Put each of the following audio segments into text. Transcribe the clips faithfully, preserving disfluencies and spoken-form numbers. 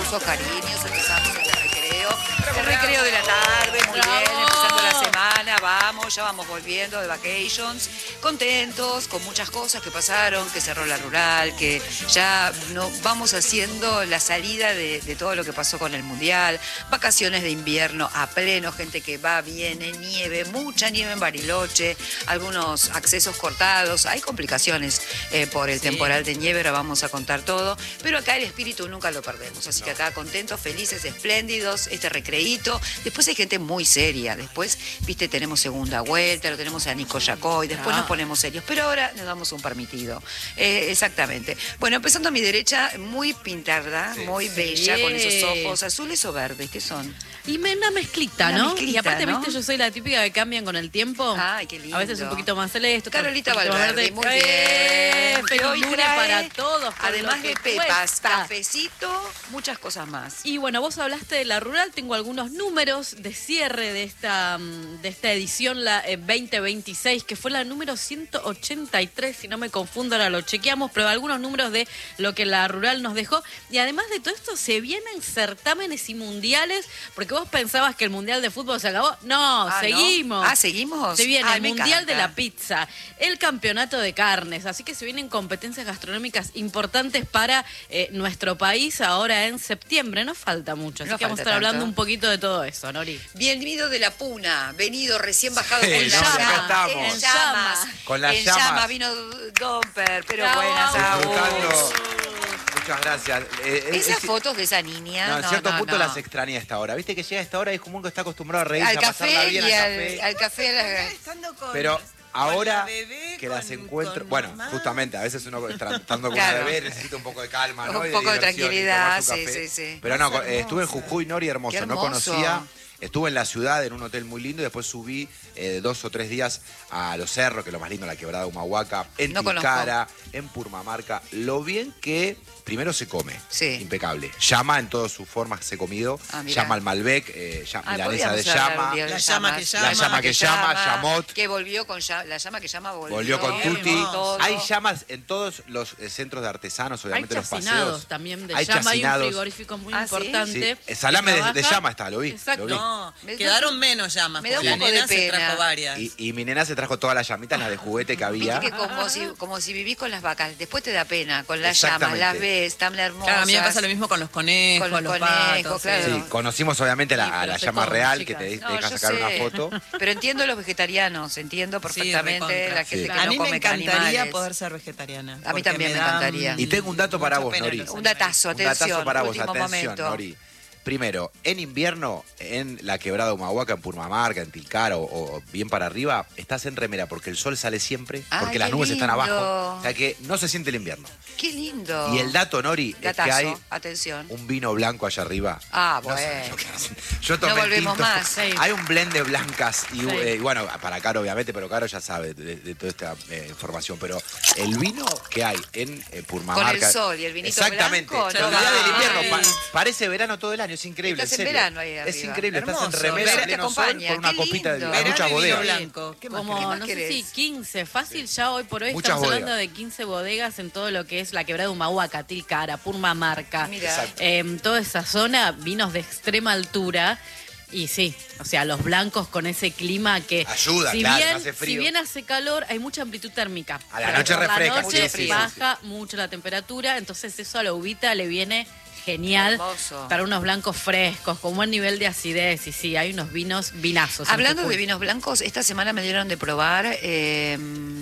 aplausos, cariños, empezamos este recreo. El recreo de la tarde, muy bien, empezando la semana, vamos, ya vamos volviendo de vacations, contentos, con muchas cosas que pasaron, que cerró la rural, que ya no, vamos haciendo la salida de, de todo lo que pasó con el Mundial, vacaciones de invierno a pleno, gente que va, viene, nieve, mucha nieve en Bariloche, algunos accesos cortados, hay complicaciones eh, por el sí. temporal de nieve, ahora vamos a contar todo, pero acá el espíritu nunca lo perdemos, así no. que acá contentos, felices, espléndidos, este recreíto. Después hay gente muy seria, después, viste, tenemos segunda vuelta, lo tenemos a Nico Yacoy, después ah. nos ponemos serios, pero ahora nos damos un permitido. Eh, exactamente. Bueno, empezando a mi derecha, muy pintada, sí. muy bella, sí. con esos ojos azules o verdes, ¿qué son? Y me, una mezclita, una ¿no? Mezclita, y aparte, ¿no? viste, yo soy la típica que cambian con el tiempo. Ay, qué lindo. A veces un poquito más celeste. Carolita Valverde, muy bien. Eh, feliz lunes para todos. Además de pepas, cuesta. cafecito, muchas cosas más. Y bueno, vos hablaste de la rural, tengo algunos números de cierre de esta, de esta edición, la eh, veinte veintiséis, que fue la número ciento ochenta y tres, si no me confundo, ahora lo chequeamos, pero algunos números de lo que la rural nos dejó. Y además de todo esto, se vienen certámenes y mundiales, porque vos pensabas que el Mundial de Fútbol se acabó. No, ah, seguimos. ¿no? Ah, ¿seguimos? Se viene Ay, el Mundial de la Pizza, el Campeonato de Carnes, así que se vienen competencias gastronómicas importantes para eh, nuestro país ahora en septiembre. No falta mucho, así no que vamos a estar tanto. hablando un poquito de todo eso, Nori. Bienvenido de la Puna, venido recién bajado sí, con no, llama, en en llamas. llamas. Con las en llamas. llama vino Domper, pero Bravo. buenas, Disfrutando. Muchas gracias. Eh, Esas es, fotos de esa niña. No, en no, cierto no, punto no. las extraña a esta hora. Viste que llega a esta hora y es como que está acostumbrado a reírse, al a café pasarla bien y al al, café. al café. A la... Pero ahora bebé, que con, las encuentro... con bueno, mamá. justamente, a veces uno estando con Claro. una bebé necesita un poco de calma, ¿no? Un Y poco de diversión, tranquilidad, y tomar su sí, café. sí, sí. Pero no, eh, estuve en Jujuy, Nori, hermoso. Qué hermoso. No conocía... Estuve en la ciudad, en un hotel muy lindo, y después subí eh, dos o tres días a Los Cerros, que es lo más lindo, la quebrada de Humahuaca, en no Tilcara, en Purmamarca. Lo bien que primero se come, sí. impecable. Llama en todas sus formas se comido, ah, llama al Malbec, eh, llama, ah, milanesa de llama, la llama que llama, la llama que llama, llamot. Que volvió con llama, la llama que llama volvió. Volvió con Tuti. Todo. Hay llamas en todos los eh, centros de artesanos, obviamente hay los paseos. chacinados también de hay llama, chacinados. hay un frigorífico muy ah, importante. Sí. Salame de, de llama está, lo vi. Exacto. Lo vi. No, quedaron menos llamas. Me da un la poco de nena se pena. trajo varias. Y, y mi nena se trajo todas las llamitas, las de juguete que había. Viste que como si, como si vivís con las vacas, después te da pena, con las llamas, Exactamente. las ves, tan hermosas. Claro, a mí me pasa lo mismo con los conejos, Con los los conejos, patos. claro. Sí, conocimos obviamente la, Sí, a pero la se llama come, real chicas. que te, te No, deja yo sacar sé. una foto. Pero entiendo los vegetarianos, entiendo perfectamente recontra. la gente Sí. que A no mí me come encantaría animales. poder ser vegetariana. A mí también me dan encantaría. Y tengo un dato para mucha vos, pena Nori. los Un datazo, Un atención, datazo para vos, último atención, momento. Nori. Primero, en invierno, en la quebrada de Humahuaca, en Purmamarca, en Tilcara o, o bien para arriba, estás en remera porque el sol sale siempre, Ay, porque las qué nubes están lindo. abajo. O sea que no se siente el invierno. Qué lindo. Y el dato, Nori, Datazo, es que hay atención. un vino blanco allá arriba. Ah, No sé bueno. lo que hacen. Yo tomé No volvemos tinto. más. Sí. Hay un blend de blancas y, Sí. eh, y bueno, para Caro obviamente, pero Caro ya sabe de, de toda esta eh, información. Pero el vino que hay en eh, Purmamarca... Con el sol y el vinito exactamente, blanco, te no olvidás va. del invierno. Ay. pa- parece verano todo el año, es increíble. Estás en serio. verano ahí Es arriba. increíble, estás en Hermoso. remera, Verano te pleno sol, acompaña, con una qué copita de lindo. vino. Hay muchas Verano y vino bodegas. blanco. ¿Qué más Como, ¿Qué más no sé querés? si quince, fácil, ya hoy por hoy Muchas estamos bodegas. hablando de quince bodegas en todo lo que es la quebrada de Humahuaca, Tilcara, Purmamarca, Mira. Exacto. eh, toda esa zona, vinos de extrema altura. Y sí, o sea, los blancos con ese clima que... Ayuda, si claro, bien, no hace frío. Si bien hace calor, hay mucha amplitud térmica. A la Pero noche por refresca, la noche muchísimo. baja mucho la temperatura, entonces eso a la uvita le viene genial Hermoso. para unos blancos frescos, con buen nivel de acidez. Y sí, hay unos vinos vinazos. en Hablando de Jujuy. vinos blancos, esta semana me dieron de probar eh,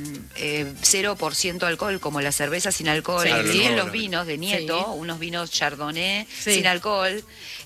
eh, cero por ciento alcohol, como la cerveza sin alcohol. Sí. Y Claro, bien no, los no. vinos de Nieto, Sí. unos vinos Chardonnay Sí. sin alcohol.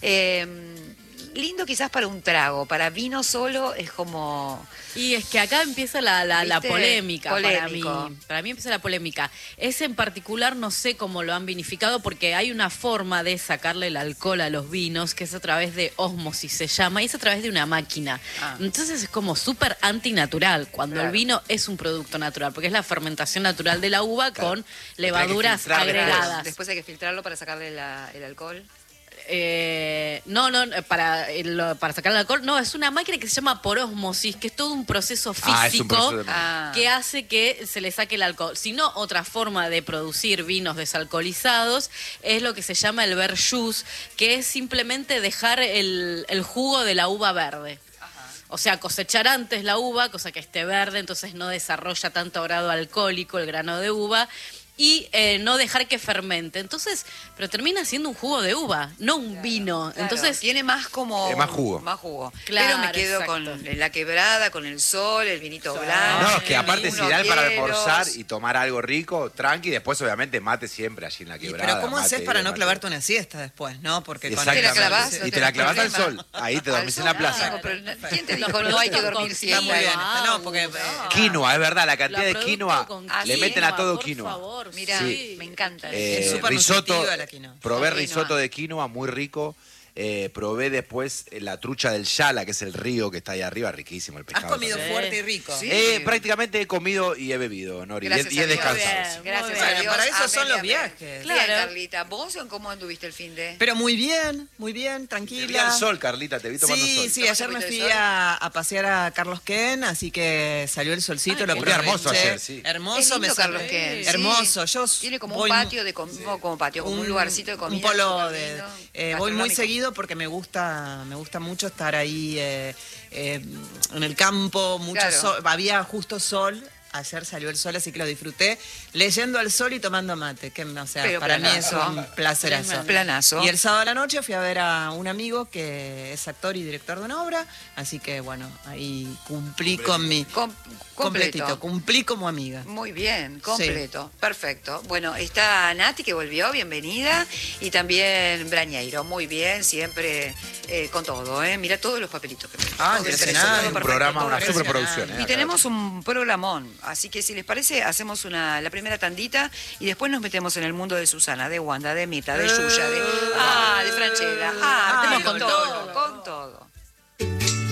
Eh, lindo quizás para un trago, para vino solo es como... Y es que acá empieza la, la, la ¿Viste? polémica Polémico. para mí. Para mí empieza la polémica. Ese en particular no sé cómo lo han vinificado porque hay una forma de sacarle el alcohol a los vinos que es a través de ósmosis, se llama, y es a través de una máquina. Ah. Entonces es como súper antinatural cuando Claro. el vino es un producto natural, porque es la fermentación natural de la uva Claro. con Lo tenés que levaduras filtrar después. agregadas. Después hay que filtrarlo para sacarle la- el alcohol. Eh, no, no, para, el- para sacar el alcohol, no, es una máquina que se llama por ósmosis, que es todo un proceso físico Ah, es un proceso de- Ah. que hace que se le saque el alcohol. Si no, otra forma de producir vinos desalcoholizados es lo que se llama el verjus, que es simplemente dejar el, el jugo de la uva verde. O sea, cosechar antes la uva, cosa que esté verde, entonces no desarrolla tanto grado alcohólico el grano de uva, y eh, no dejar que fermente. Entonces, pero termina siendo un jugo de uva, no un vino. Claro, Entonces, tiene más como... Eh, más jugo. Más jugo. Claro, Pero me quedo exacto. con la quebrada, con el sol, el vinito blanco. No, es que aparte es unos ideal para hielos. almorzar y tomar algo rico, tranqui, después obviamente mate siempre allí en la Y, quebrada. pero ¿cómo mate, haces para no mate. clavarte una siesta después, no? Porque con Exactamente. Te la clavás, y no te la tenés clavas al problema. sol, ahí te Al dormís en sol, la plaza. no, pero ¿quién te Los dijo no hay que productos dormir con siesta? Está muy bien, quinoa, está- no, porque- no. Quinoa, es verdad, la cantidad La de producto quinoa, con le quinoa, meten a todo por quinoa. favor, Mira, sí. me encanta. Eh, Es súper risotto, nutritiva la quinoa. probé Con risotto quinoa. de quinoa, muy rico. Eh, probé después eh, la trucha del Yala, que es el río que está ahí arriba, riquísimo el Has pescado. comido también. fuerte y rico. Sí. Eh, prácticamente he comido y he bebido, Nori, y he, Gracias y he a Dios. descansado. Muy sí. bien. Gracias Muy a bien. Dios. Para eso son Amén, los amén. viajes. Bien, Claro. Carlita. ¿Vos cómo anduviste el fin de...? Pero muy bien, muy bien, Te vi tranquila. al sol, Carlita, te vi tomando Sí, sol. sí, ¿Tomaste ayer un me poquito de fui sol? a, a pasear a Carlos Ken, así que salió el solcito, Ay, lo qué Un día hermoso aproveché. ayer, sí. Hermoso, Es lindo me Carlos salió- Ken, sí. Hermoso, yo Tiene como voy un mu- patio de com- no como patio, como un, lugarcito de comida. un polo súper de lindo, eh, voy muy gastronómico. seguido porque me gusta me gusta mucho estar ahí eh, eh, en el campo, mucho Claro. sol, había justo sol. Ayer salió el sol, así que lo disfruté leyendo al sol y tomando mate, que o sea, Pero para mí es planazo. un placerazo. Planazo. Y el sábado a la noche fui a ver a un amigo que es actor y director de una obra, así que bueno, ahí cumplí con mi Com- completo. completito, cumplí como amiga. Muy bien, completo, perfecto. Bueno, está Nati que volvió, bienvenida, y también Brañeiro, muy bien, siempre eh, con todo, ¿eh? Mira todos los papelitos que me Ah, todo impresionante. todo Un perfecto, programa, todo una perfecto. superproducción. ¿eh? Y tenemos un programón, así que si les parece, hacemos una, la primera tandita y después nos metemos en el mundo de Susana, de Wanda, de Mita, de Yuya, de, ah, de Franchella, ah, Ay, metemos con no, todo. no,